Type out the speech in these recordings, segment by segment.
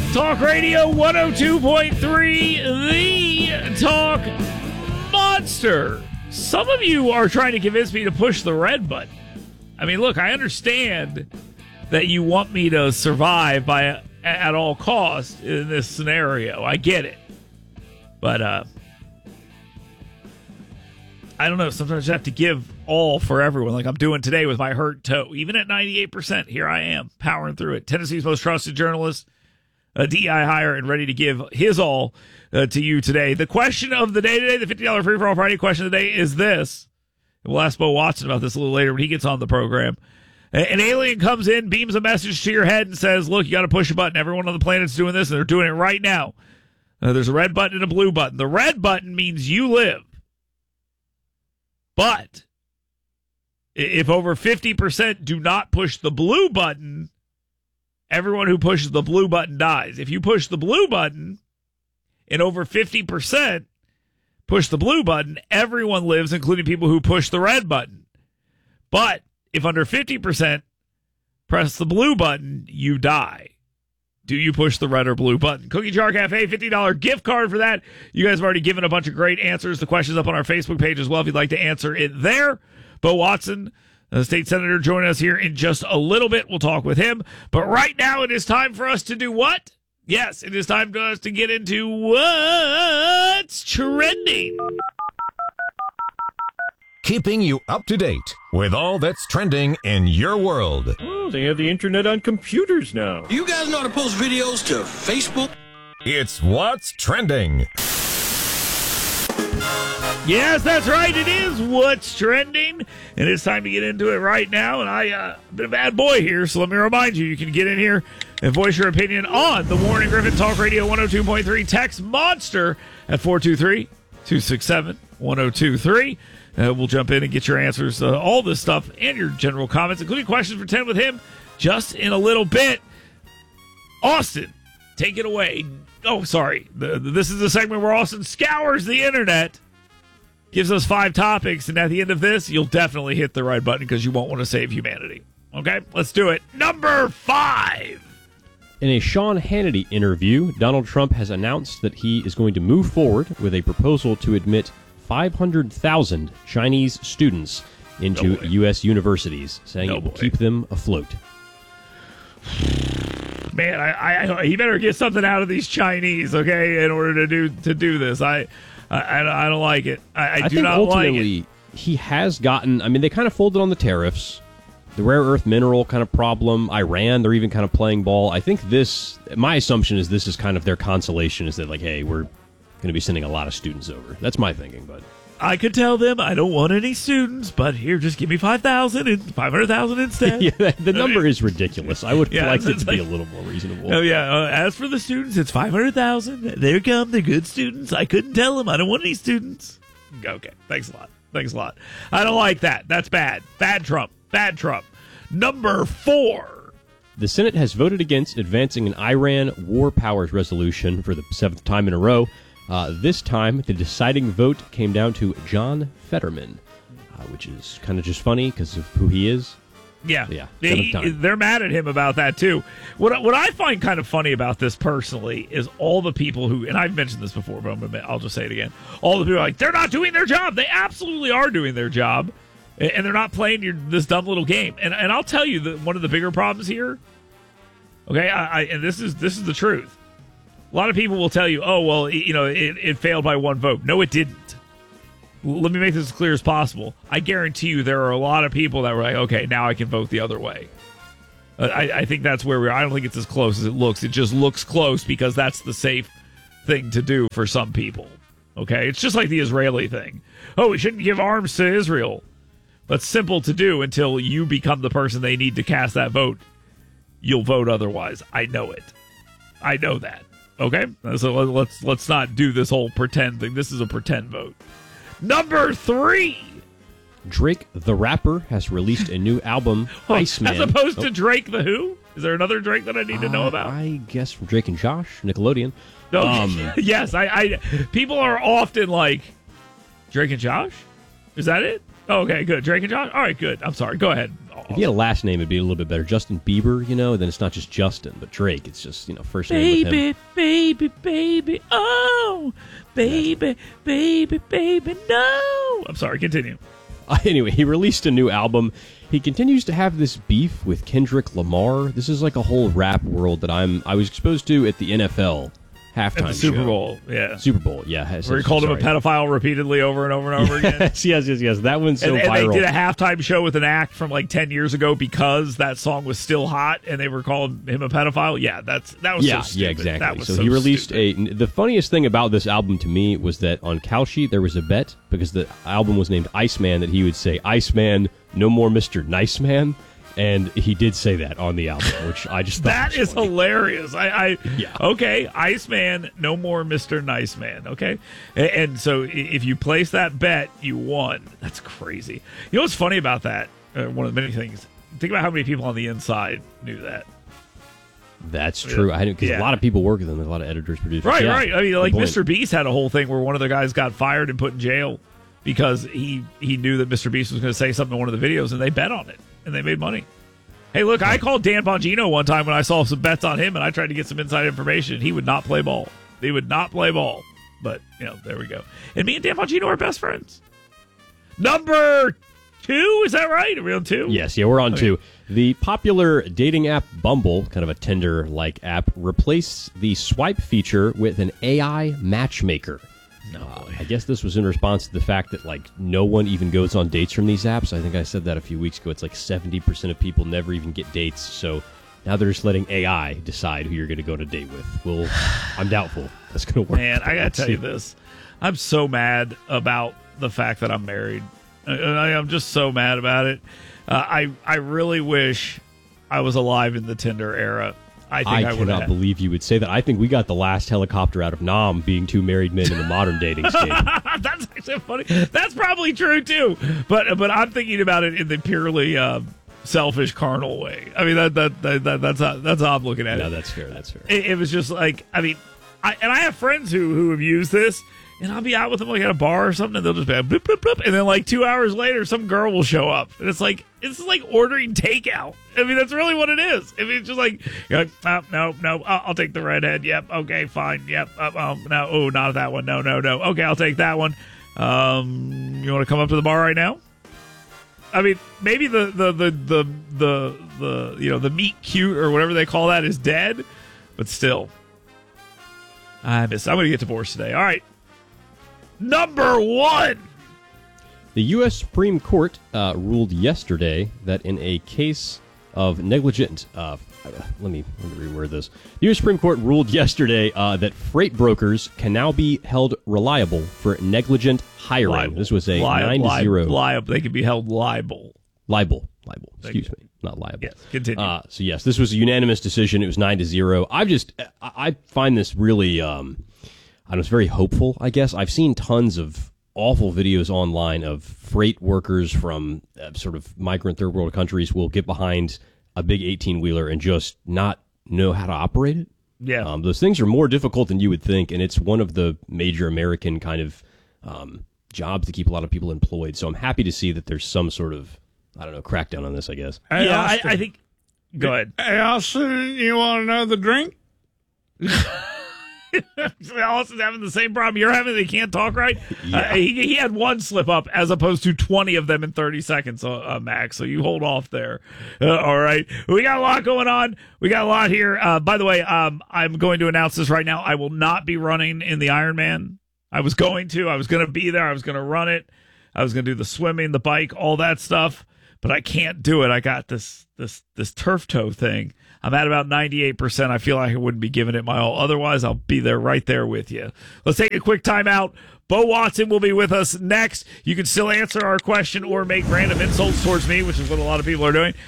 Talk Radio 102.3, the Talk Monster. Some of you are trying to convince me to push the red button. I mean, look, I understand that you want me to survive at all costs in this scenario. I get it. But, I don't know. Sometimes you have to give all for everyone, like I'm doing today with my hurt toe. Even at 98%, here I am, powering through it. Tennessee's most trusted journalist, a DEI hire, and ready to give his all to you today. The question of the day today, the $50 free-for-all Friday question of the day is this. We'll ask Bo Watson about this a little later when he gets on the program. An alien comes in, beams a message to your head, and says, look, you got to push a button. Everyone on the planet's doing this, and they're doing it right now. There's a red button and a blue button. The red button means you live. But if over 50% do not push the blue button, everyone who pushes the blue button dies. If you push the blue button and over 50% push the blue button, everyone lives, including people who push the red button. But if under 50% press the blue button, you die. Do you push the red or blue button? Cookie Jar Cafe, $50 gift card for that. You guys have already given a bunch of great answers. The question's up on our Facebook page as well if you'd like to answer it there. Bo Watson, the state senator, joining us here in just a little bit. We'll talk with him. But right now it is time for us to do what? Yes, it is time for us to get into what's trending. Keeping you up to date with all that's trending in your world. Oh, they have the internet on computers now. You guys know how to post videos to Facebook? It's What's Trending. Yes, that's right. It is What's Trending. And it's time to get into it right now. And I've been a bad boy here, so let me remind you, you can get in here and voice your opinion on the Warren and Griffin Talk Radio 102.3 text monster at 423-267-1023. We'll jump in and get your answers, all this stuff, and your general comments, including questions for 10 with him, just in a little bit. Austin, take it away. Oh, sorry. This is the segment where Austin scours the internet, gives us 5 topics, and at the end of this, you'll definitely hit the right button because you won't want to save humanity. Okay, let's do it. Number 5. In a Sean Hannity interview, Donald Trump has announced that he is going to move forward with a proposal to admit 500,000 Chinese students into U.S. universities, saying it will keep them afloat. Man, he better get something out of these Chinese, okay, in order to do this. I don't like it. I do think not ultimately, like it. He has gotten, I mean, they kind of folded on the tariffs, the rare earth mineral kind of problem, Iran, they're even kind of playing ball. I think my assumption is this is kind of their consolation, is that like, hey, we're going to be sending a lot of students over. That's my thinking, but I could tell them I don't want any students, but here, just give me 5,000 and 500,000 instead. Yeah, the number is ridiculous. I would like it to be a little more reasonable. Oh yeah. As for the students, it's 500,000. There come the good students. I couldn't tell them I don't want any students. Okay, thanks a lot. I don't like that. That's bad. Bad Trump. Number 4. The Senate has voted against advancing an Iran war powers resolution for the 7th time in a row. This time, the deciding vote came down to John Fetterman, which is kind of just funny because of who he is. Yeah. Time. They're mad at him about that, too. What I find kind of funny about this personally is all the people who, and I've mentioned this before, but I'll just say it again. All the people are like, they're not doing their job. They absolutely are doing their job, and they're not playing this dumb little game. And I'll tell you that one of the bigger problems here, okay, and this is the truth. A lot of people will tell you, oh, well, it failed by 1 vote. No, it didn't. Let me make this as clear as possible. I guarantee you there are a lot of people that were like, okay, now I can vote the other way. I think that's where we are. I don't think it's as close as it looks. It just looks close because that's the safe thing to do for some people. Okay? It's just like the Israeli thing. Oh, we shouldn't give arms to Israel. That's simple to do until you become the person they need to cast that vote. You'll vote otherwise. I know it. I know that. Okay, so let's not do this whole pretend thing. This is a pretend vote. Number 3. Drake the rapper has released a new album, Iceman. As opposed to Drake the who? Is there another Drake that I need to know about? I guess from Drake and Josh, Nickelodeon. Yes, I people are often like, Drake and Josh? Is that it? Okay, good. Drake and Josh? All right, good. I'm sorry. Go ahead. If he had a last name, it'd be a little bit better. Justin Bieber, then it's not just Justin, but Drake. It's just, first name with him. Baby, oh, baby, no. I'm sorry, continue. Anyway, he released a new album. He continues to have this beef with Kendrick Lamar. This is like a whole rap world that I was exposed to at the NFL halftime At the Super show. Bowl, yeah. Super Bowl, yeah. Where he called him a pedophile repeatedly over and over and over again. Yes. That one's so and viral. they did a halftime show with an act from like 10 years ago because that song was still hot and they were calling him a pedophile. Yeah, that was so stupid. Yeah, exactly. That was so he released stupid. the funniest thing about this album to me was that on Kalshi there was a bet, because the album was named Iceman, that he would say, "Iceman, no more Mr. Nice Man." And he did say that on the album, which I just thought that was is funny. hilarious. Yeah. Okay, Iceman, no more Mr. Nice Man. Okay, and so if you place that bet, you won. That's crazy. You know what's funny about that? One of the many things. Think about how many people on the inside knew that. That's true. I because a lot of people work with him. There's a lot of editors, producers. Right. I mean, like Good point. Mr. Beast had a whole thing where one of the guys got fired and put in jail because he knew that Mr. Beast was going to say something in one of the videos, and they bet on it, and they made money. Hey, look, I called Dan Bongino one time when I saw some bets on him, and I tried to get some inside information. He would not play ball. He would not play ball. But, there we go. And me and Dan Bongino are best friends. Number 2, is that right? Are we on 2? Yes, we're on 2. The popular dating app Bumble, kind of a Tinder-like app, replaced the swipe feature with an AI matchmaker. No. I guess this was in response to the fact that no one even goes on dates from these apps. I think I said that a few weeks ago. It's like 70% of people never even get dates. So now they're just letting AI decide who you're going to go on a date with. Well, I'm doubtful that's going to work. Man, I got to tell you this. I'm so mad about the fact that I'm married. I'm just so mad about it. I really wish I was alive in the Tinder era. I cannot believe you would say that. I think we got the last helicopter out of Nam, being two married men in the modern dating scheme. That's actually funny. That's probably true too. But I'm thinking about it in the purely selfish, carnal way. I mean that's how I'm looking at it. No, that's fair. That's fair. It was just like, I mean, I have friends who have used this. And I'll be out with them at a bar or something, and they'll just be like, bloop, bloop, bloop. And then 2 hours later, some girl will show up. And it's like ordering takeout. I mean, that's really what it is. I mean, it's just you're like, oh, no, I'll take the redhead. Yep, okay, fine. Yep, no, not that one. No. Okay, I'll take that one. You want to come up to the bar right now? I mean, maybe the meet cute or whatever they call that is dead, but still, I'm going to get divorced today. All right. Number 1. The U.S. Supreme Court ruled yesterday that in a case of negligent... let me reword this. The U.S. Supreme Court ruled yesterday that freight brokers can now be held reliable for negligent hiring. Liable. This was a 9-0... Liable. They can be held liable. Liable. Excuse me. Not liable. Yes, continue. So, yes, this was a unanimous decision. It was 9-0. I find this really... I was very hopeful, I guess. I've seen tons of awful videos online of freight workers from sort of migrant third world countries will get behind a big 18-wheeler and just not know how to operate it. Yeah. Those things are more difficult than you would think, and it's one of the major American kind of jobs to keep a lot of people employed. So I'm happy to see that there's some sort of, crackdown on this, I guess. Hey, I think... Go ahead. Hey, Austin, you want another drink? Austin's having the same problem you're having. They can't talk right. Yeah. He had one slip up as opposed to 20 of them in 30 seconds, Max. So you hold off there. All right. We got a lot going on. We got a lot here. By the way, I'm going to announce this right now. I will not be running in the Ironman. I was going to be there. I was going to run it. I was going to do the swimming, the bike, all that stuff. But I can't do it. I got this turf toe thing. I'm at about 98%. I feel like I wouldn't be giving it my all. Otherwise, I'll be there right there with you. Let's take a quick timeout. Bo Watson will be with us next. You can still answer our question or make random insults towards me, which is what a lot of people are doing.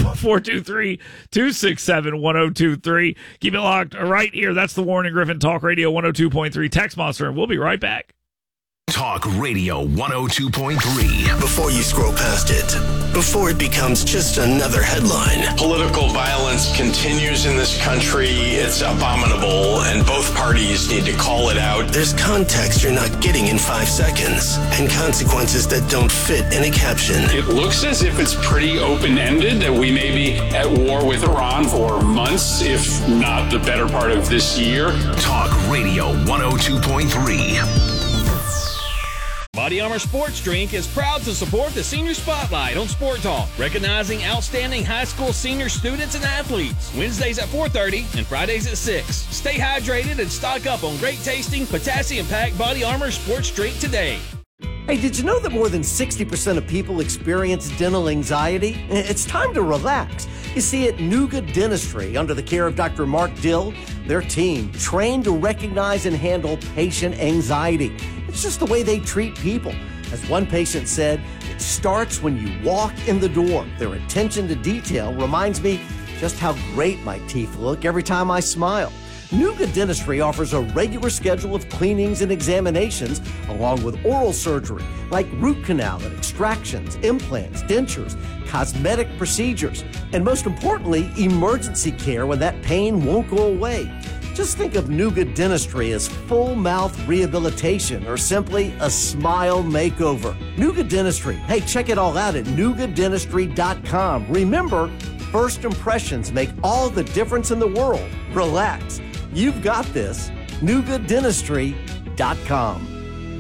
423-267-1023. Keep it locked right here. That's the Warren and Griffin Talk Radio 102.3 Text Monster, and we'll be right back. Talk Radio 102.3. Before you scroll past it, before it becomes just another headline. Political violence continues in this country. It's abominable, and both parties need to call it out. There's context you're not getting in 5 seconds, and consequences that don't fit in a caption. It looks as if it's pretty open-ended, that we may be at war with Iran for months, if not the better part of this year. Talk Radio 102.3. Body Armor Sports Drink is proud to support the Senior Spotlight on Sport Talk, recognizing outstanding high school senior students and athletes. Wednesdays at 4:30 and Fridays at 6. Stay hydrated and stock up on great tasting, potassium-packed Body Armor Sports Drink today. Hey, did you know that more than 60% of people experience dental anxiety? It's time to relax. You see, at Nuga Dentistry, under the care of Dr. Mark Dill, their team trained to recognize and handle patient anxiety. It's just the way they treat people. As one patient said, it starts when you walk in the door. Their attention to detail reminds me just how great my teeth look every time I smile. Nuga Dentistry offers a regular schedule of cleanings and examinations, along with oral surgery, like root canal and extractions, implants, dentures, cosmetic procedures, and most importantly, emergency care when that pain won't go away. Just think of Nuga Dentistry as full mouth rehabilitation or simply a smile makeover. Nuga Dentistry. Hey, check it all out at NugaDentistry.com. Remember, first impressions make all the difference in the world. Relax. You've got this. NugaDentistry.com.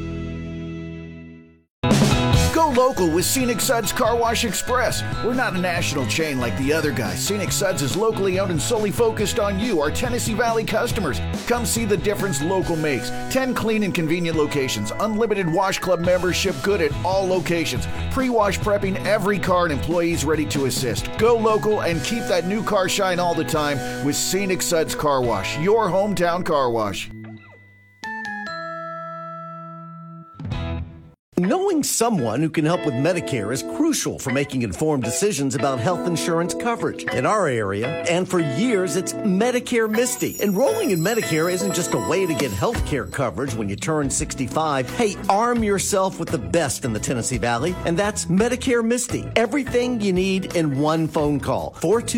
Go local with Scenic Suds Car Wash Express. We're not a national chain like the other guys. Scenic Suds is locally owned and solely focused on you, our Tennessee Valley customers. Come see the difference local makes. 10 clean and convenient locations. Unlimited Wash Club membership good at all locations. Pre-wash prepping every car and employees ready to assist. Go local and keep that new car shine all the time with Scenic Suds Car Wash, your hometown car wash. Knowing someone who can help with Medicare is crucial for making informed decisions about health insurance coverage. In our area, and for years, it's Medicare Misty. Enrolling in Medicare isn't just a way to get health care coverage when you turn 65. Hey, arm yourself with the best in the Tennessee Valley, and that's Medicare Misty. Everything you need in one phone call.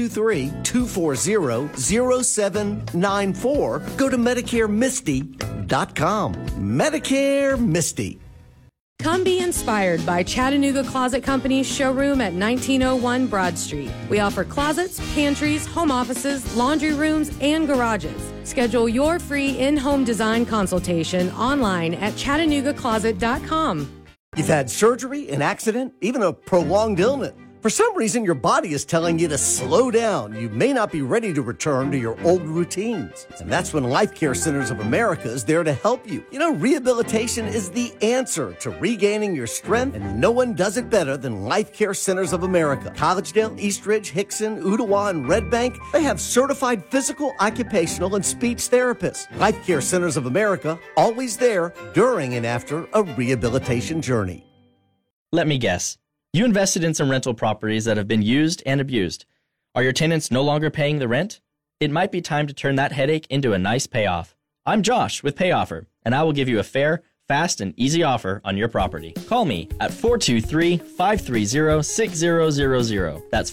423-240-0794. Go to MedicareMisty.com. Medicare Misty. Come be inspired by Chattanooga Closet Company's showroom at 1901 Broad Street. We offer closets, pantries, home offices, laundry rooms, and garages. Schedule your free in-home design consultation online at ChattanoogaCloset.com. You've had surgery, an accident, even a prolonged illness. For some reason, your body is telling you to slow down. You may not be ready to return to your old routines. And that's when Life Care Centers of America is there to help you. You know, rehabilitation is the answer to regaining your strength, and no one does it better than Life Care Centers of America. Collegedale, Eastridge, Hickson, Ooltewah, and Red Bank, they have certified physical, occupational, and speech therapists. Life Care Centers of America, always there during and after a rehabilitation journey. Let me guess. You invested in some rental properties that have been used and abused. Are your tenants no longer paying the rent? It might be time to turn that headache into a nice payoff. I'm Josh with PayOffer, and I will give you a fair, fast, and easy offer on your property. Call me at 423-530-6000. That's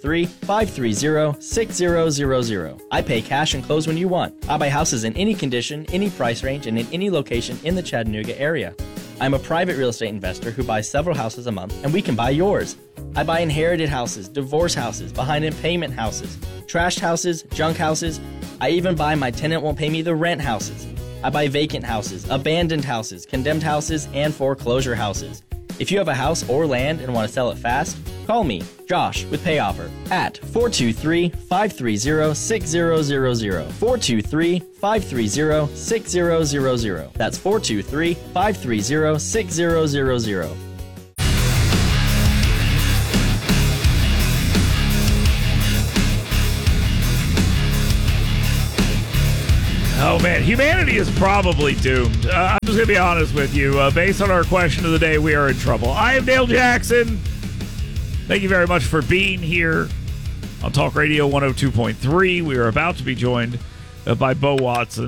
423-530-6000. I pay cash and close when you want. I buy houses in any condition, any price range, and in any location in the Chattanooga area. I'm a private real estate investor who buys several houses a month, and we can buy yours. I buy inherited houses, divorce houses, behind in payment houses, trashed houses, junk houses. I even buy my tenant won't pay me the rent houses. I buy vacant houses, abandoned houses, condemned houses, and foreclosure houses. If you have a house or land and want to sell it fast, call me, Josh, with PayOffer at 423-530-6000. 423-530-6000. That's 423-530-6000. Oh, man, humanity is probably doomed. I'm just going to be honest with you. Based on our question of the day, we are in trouble. I am Dale Jackson. Thank you very much for being here on Talk Radio 102.3. We are about to be joined by Bo Watson.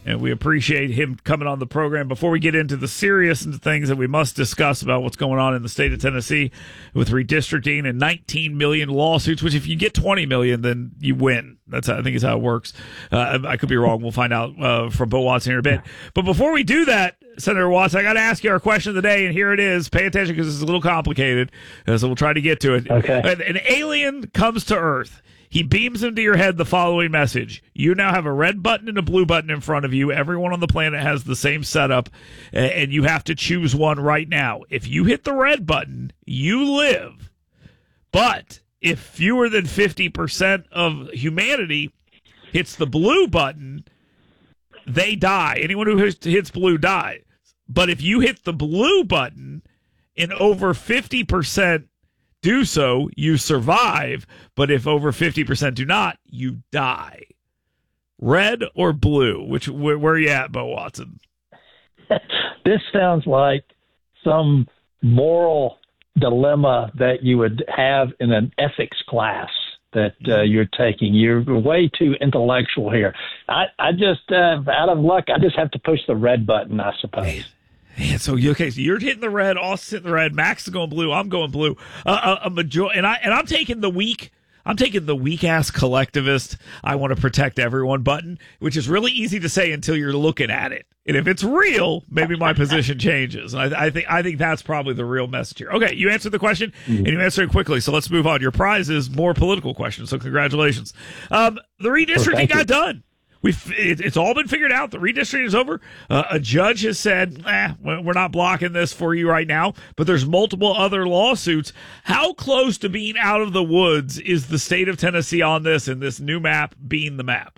and we appreciate him coming on the program. Before we get into the serious things that we must discuss about what's going on in the state of Tennessee with redistricting and 19 million lawsuits, which if you get 20 million, then you win. That's I think is how it works. I could be wrong. We'll find out from Bo Watson here in a bit. But before we do that, Senator Watson, I got to ask you our question of the day, and here it is. Pay attention because it's a little complicated, so we'll try to get to it. Okay. An alien comes to Earth. He beams into your head the following message. You now have a red button and a blue button in front of you. Everyone on the planet has the same setup, and you have to choose one right now. If you hit the red button, you live. But if fewer than 50% of humanity hits the blue button, they die. Anyone who hits blue dies. But if you hit the blue button and over 50% do so, you survive. But if over 50% do not, you die. Red or blue? Where are you at, Bo Watson? This sounds like some moral dilemma that you would have in an ethics class that you're taking. You're way too intellectual here. I just, out of luck, I just have to push the red button, I suppose. Man, so you're hitting the red, Austin's hitting the red, Max is going blue, I'm going blue. And I'm taking the weak. I'm taking the weak-ass collectivist, I want to protect everyone button, which is really easy to say until you're looking at it. And if it's real, maybe my position changes. And I think that's probably the real message here. Okay, you answered the question, and you answered it quickly, so let's move on. Your prize is more political questions, so congratulations. The redistricting got done. It's all been figured out. The redistricting is over. A judge has said, we're not blocking this for you right now, but there's multiple other lawsuits. How close to being out of the woods is the state of Tennessee on this and this new map being the map?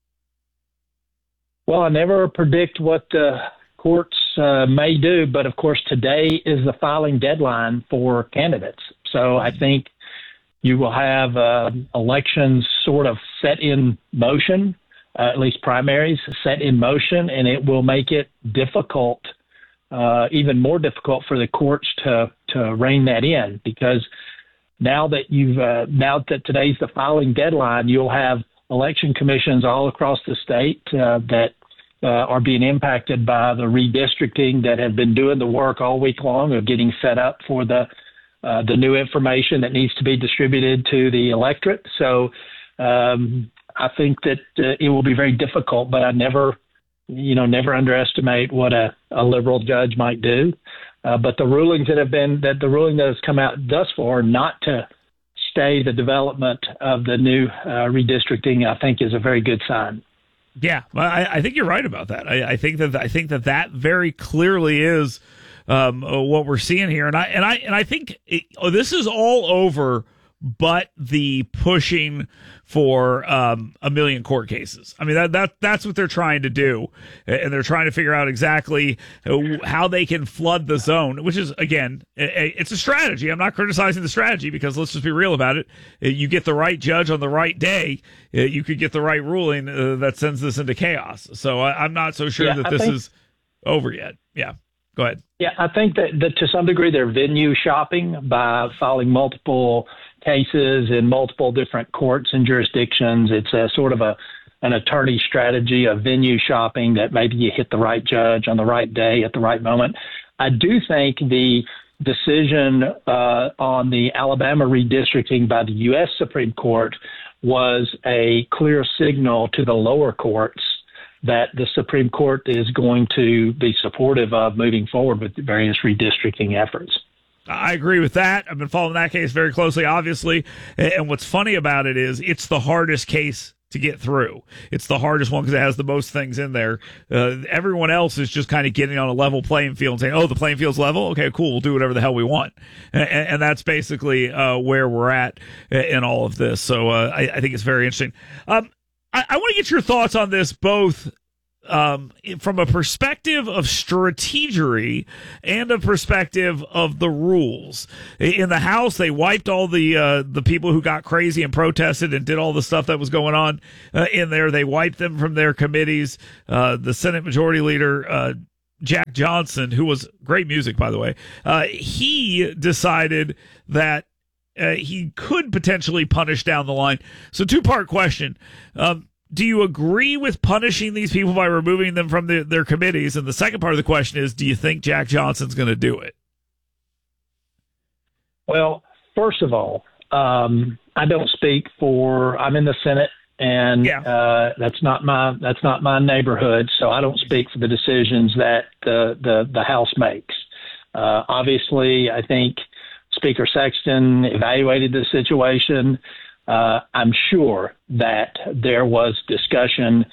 Well, I never predict what the courts may do, but of course today is the filing deadline for candidates. So I think you will have elections sort of set in motion. At least primaries set in motion, and it will make it difficult, even more difficult for the courts to rein that in, because now that today's the filing deadline, you'll have election commissions all across the state that are being impacted by the redistricting, that have been doing the work all week long of getting set up for the new information that needs to be distributed to the electorate. So, I think that it will be very difficult, but I never underestimate what a liberal judge might do. But the rulings the ruling that has come out thus far not to stay the development of the new redistricting, I think is a very good sign. Yeah, I think you're right about that. I think that very clearly is what we're seeing here, and I think this is all over. But the pushing for a million court cases. I mean, that's what they're trying to do. And they're trying to figure out exactly how they can flood the zone, which is, again, it's a strategy. I'm not criticizing the strategy because let's just be real about it. You get the right judge on the right day, you could get the right ruling that sends this into chaos. So I'm not so sure that this is over yet. Yeah. Go ahead. Yeah, I think that to some degree they're venue shopping by filing multiple cases in multiple different courts and jurisdictions. It's a sort of an attorney strategy of venue shopping, that maybe you hit the right judge on the right day at the right moment. I do think the decision on the Alabama redistricting by the U.S. Supreme Court was a clear signal to the lower courts that the Supreme Court is going to be supportive of moving forward with various redistricting efforts. I agree with that. I've been following that case very closely, obviously. And what's funny about it is it's the hardest case to get through. It's the hardest one because it has the most things in there. Everyone else is just kind of getting on a level playing field and saying, oh, the playing field's level? Okay, cool. We'll do whatever the hell we want. And that's basically where we're at in all of this. So I think it's very interesting. I want to get your thoughts on this, both from a perspective of strategery and a perspective of the rules. In the House, they wiped all the people who got crazy and protested and did all the stuff that was going on in there. They wiped them from their committees. The Senate Majority Leader, Jack Johnson, who was great music, by the way, he decided that he could potentially punish down the line. So two-part question. do you agree with punishing these people by removing them from their committees? And the second part of the question is, do you think Jack Johnson's going to do it? Well, first of all, I don't speak for. I'm in the Senate, and that's not my neighborhood. So I don't speak for the decisions that the House makes. Obviously, I think Speaker Sexton evaluated the situation. I'm sure that there was discussion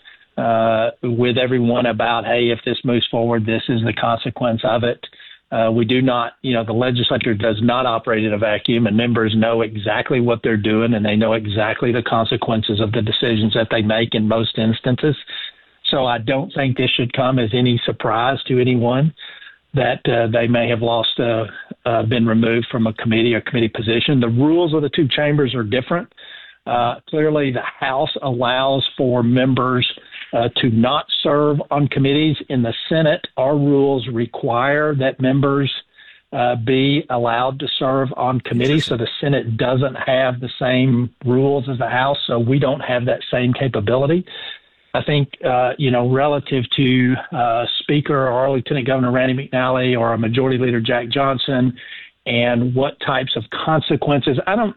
with everyone about, hey, if this moves forward, this is the consequence of it. We do not, the legislature does not operate in a vacuum, and members know exactly what they're doing, and they know exactly the consequences of the decisions that they make in most instances. So I don't think this should come as any surprise to anyone that they may have been removed from a committee or committee position. The rules of the two chambers are different. Clearly, the House allows for members to not serve on committees. In the Senate, our rules require that members be allowed to serve on committees. So the Senate doesn't have the same rules as the House, so we don't have that same capability. I think, relative to Speaker or Lieutenant Governor Randy McNally or Majority Leader Jack Johnson and what types of consequences,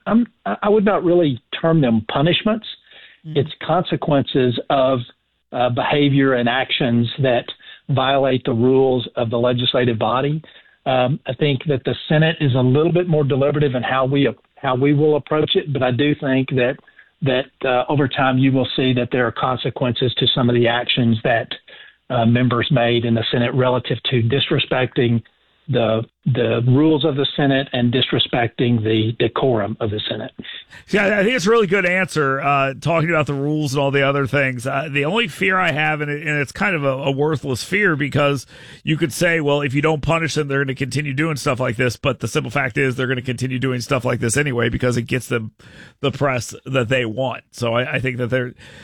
I would not really term them punishments. It's consequences of behavior and actions that violate the rules of the legislative body. I think that the Senate is a little bit more deliberative in how we will approach it, but I do think that over time you will see that there are consequences to some of the actions that members made in the Senate relative to disrespecting the rules of the Senate and disrespecting the decorum of the Senate. Yeah, I think it's a really good answer, talking about the rules and all the other things. The only fear I have, and it's kind of a worthless fear, because you could say, well, if you don't punish them, they're going to continue doing stuff like this. But the simple fact is they're going to continue doing stuff like this anyway, because it gets them the press that they want. So I think that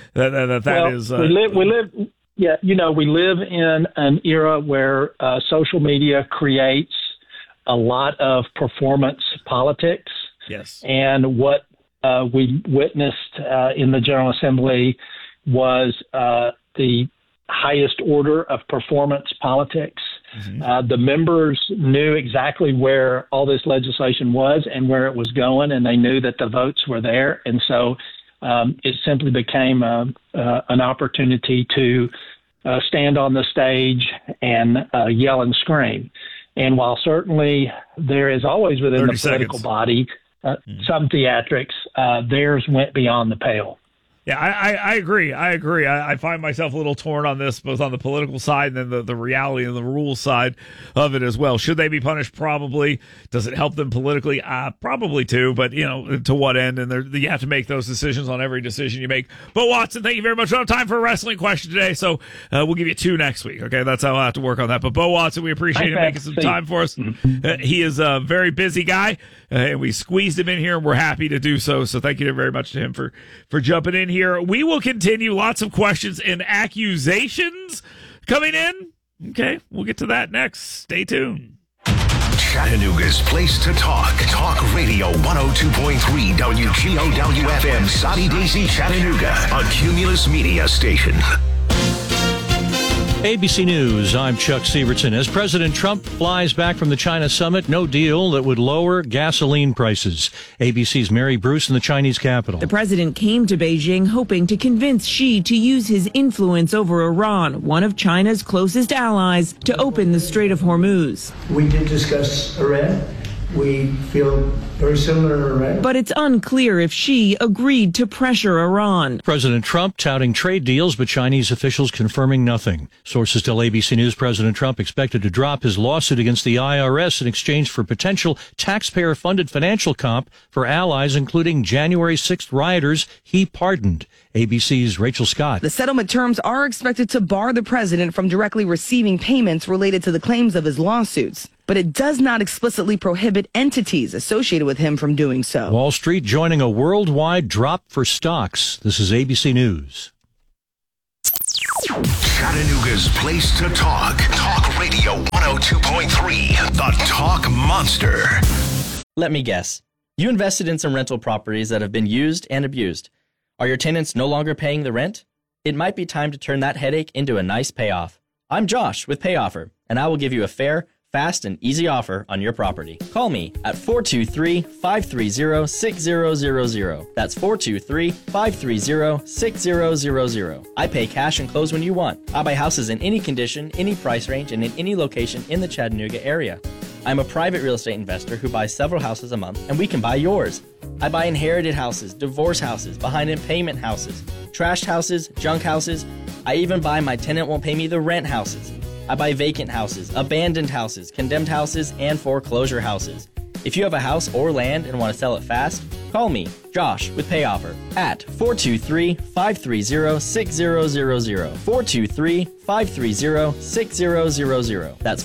is. We live. Yeah, we live in an era where social media creates a lot of performance politics. Yes. And what we witnessed in the General Assembly was the highest order of performance politics. Mm-hmm. The members knew exactly where all this legislation was and where it was going, and they knew that the votes were there. And so it simply became an opportunity to stand on the stage and yell and scream. And while certainly there is always within the political body some theatrics, theirs went beyond the pale. Yeah, I agree. I find myself a little torn on this, both on the political side and then the reality and the rules side of it as well. Should they be punished? Probably. Does it help them politically? Probably too, but to what end? And you have to make those decisions on every decision you make. But Watson, thank you very much. We don't have time for a wrestling question today, so we'll give you 2 next week. Okay, that's how I'll have to work on that. But Bo Watson, we appreciate him making some time for us. He is a very busy guy, and we squeezed him in here, and we're happy to do so. So thank you very much to him for jumping in here. We will continue. Lots of questions and accusations coming in. Okay, we'll get to that next. Stay tuned. Chattanooga's place to talk. Talk Radio 102.3 WGOW-FM, Soddy Daisy, Chattanooga, a Cumulus Media station. ABC News, I'm Chuck Sievertson. As President Trump flies back from the China summit, no deal that would lower gasoline prices. ABC's Mary Bruce in the Chinese capital. The president came to Beijing hoping to convince Xi to use his influence over Iran, one of China's closest allies, to open the Strait of Hormuz. We did discuss Iran. We feel very similar to Iran. But it's unclear if Xi agreed to pressure Iran. President Trump touting trade deals, but Chinese officials confirming nothing. Sources tell ABC News President Trump expected to drop his lawsuit against the IRS in exchange for potential taxpayer-funded financial comp for allies, including January 6th rioters he pardoned. ABC's Rachel Scott. The settlement terms are expected to bar the president from directly receiving payments related to the claims of his lawsuits, but it does not explicitly prohibit entities associated with him from doing so. Wall Street joining a worldwide drop for stocks. This is ABC News. Chattanooga's place to talk. Talk Radio 102.3, the Talk Monster. Let me guess. You invested in some rental properties that have been used and abused. Are your tenants no longer paying the rent? it might be time to turn that headache into a nice payoff. I'm Josh with PayOffer, and I will give you a fair, fast, and easy offer on your property. Call me at 423-530-6000. That's 423-530-6000. I pay cash and close when you want. I buy houses in any condition, any price range, and in any location in the Chattanooga area. I'm a private real estate investor who buys several houses a month, and we can buy yours. I buy inherited houses, divorce houses, behind-in-payment houses, trashed houses, junk houses. I even buy my tenant won't pay me the rent houses. I buy vacant houses, abandoned houses, condemned houses, and foreclosure houses. If you have a house or land and want to sell it fast, call me, Josh, with PayOffer at 423-530-6000. 423-530-6000. That's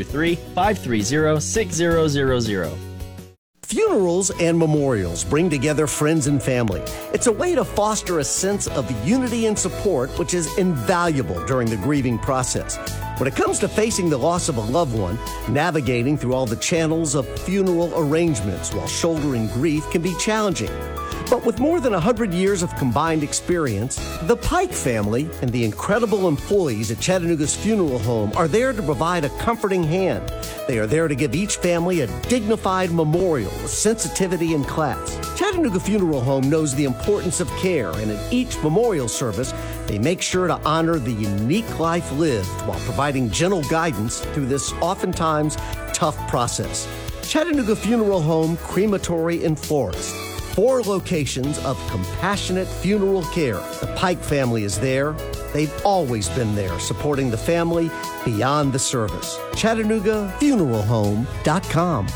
423-530-6000. Funerals and memorials bring together friends and family. It's a way to foster a sense of unity and support, which is invaluable during the grieving process. When it comes to facing the loss of a loved one, navigating through all the channels of funeral arrangements while shouldering grief can be challenging. But with more than 100 years of combined experience, the Pike family and the incredible employees at Chattanooga's funeral home are there to provide a comforting hand. They are there to give each family a dignified memorial with sensitivity and class. Chattanooga Funeral Home knows the importance of care, and in each memorial service, they make sure to honor the unique life lived while providing gentle guidance through this oftentimes tough process. Chattanooga Funeral Home, Crematory and Florist. 4 locations of compassionate funeral care. The Pike family is there. They've always been there, supporting the family beyond the service. ChattanoogaFuneralHome.com.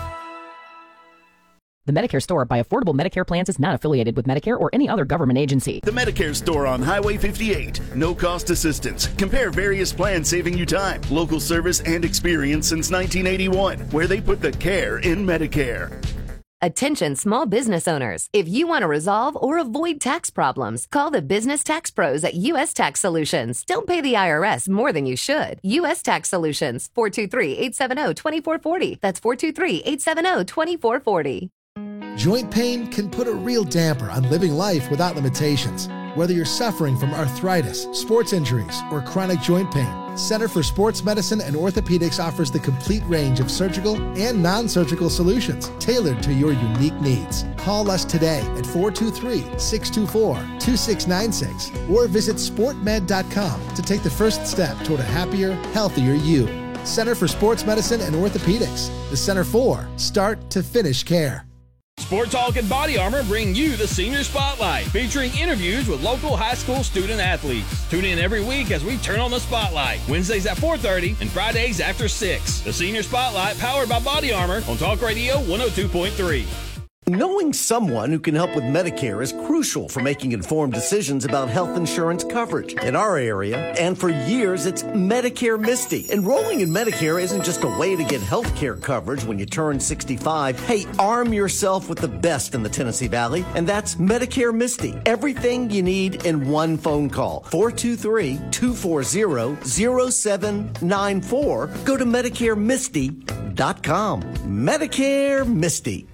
The Medicare Store by Affordable Medicare Plans is not affiliated with Medicare or any other government agency. The Medicare Store on Highway 58. No cost assistance. Compare various plans saving you time, local service, and experience since 1981, where they put the care in Medicare. Attention small business owners. If you want to resolve or avoid tax problems, call the business tax pros at U.S. Tax Solutions. Don't pay the IRS more than you should. U.S. Tax Solutions, 423-870-2440. That's 423-870-2440. Joint pain can put a real damper on living life without limitations. Whether you're suffering from arthritis, sports injuries, or chronic joint pain, Center for Sports Medicine and Orthopedics offers the complete range of surgical and non-surgical solutions tailored to your unique needs. Call us today at 423-624-2696 or visit sportmed.com to take the first step toward a happier, healthier you. Center for Sports Medicine and Orthopedics, the Center for Start to Finish Care. Sport Talk and Body Armor bring you the Senior Spotlight, featuring interviews with local high school student athletes. Tune in every week as we turn on the spotlight, Wednesdays at 4:30 and Fridays after 6. The Senior Spotlight, powered by Body Armor on Talk Radio 102.3. Knowing someone who can help with Medicare is crucial for making informed decisions about health insurance coverage. In our area, and for years, it's Medicare Misty. Enrolling in Medicare isn't just a way to get health care coverage when you turn 65. Hey, arm yourself with the best in the Tennessee Valley, and that's Medicare Misty. Everything you need in one phone call. 423-240-0794. Go to MedicareMisty.com. Medicare Misty.